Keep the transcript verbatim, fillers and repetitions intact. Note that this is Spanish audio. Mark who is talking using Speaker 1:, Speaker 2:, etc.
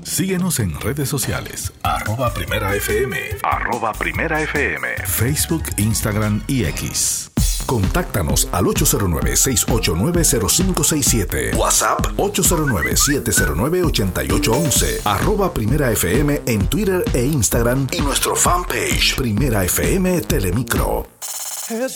Speaker 1: Síguenos en redes sociales, arroba Primera F M, arroba Primera F M, Facebook, Instagram y X. Contáctanos al ocho cero nueve, seis ocho nueve, cero cinco seis siete. WhatsApp ocho cero nueve, siete cero nueve, ocho ocho uno uno. Arroba Primera F M en Twitter e Instagram y nuestro fanpage Primera F M Telemicro.